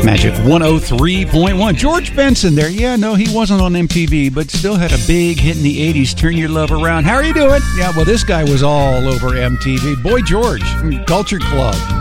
Magic 103.1. George Benson there. Yeah, no, he wasn't on MTV, but still had a big hit in the 80s, Turn Your Love Around. How are you doing? Yeah, well, this guy was all over MTV. Boy George from Culture Club.